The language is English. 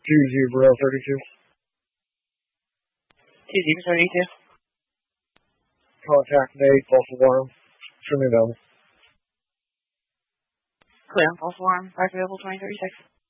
2-0-32. 2-0-32. Contact made, false alarm. Show me down. Clear on false alarm. Back available 2036.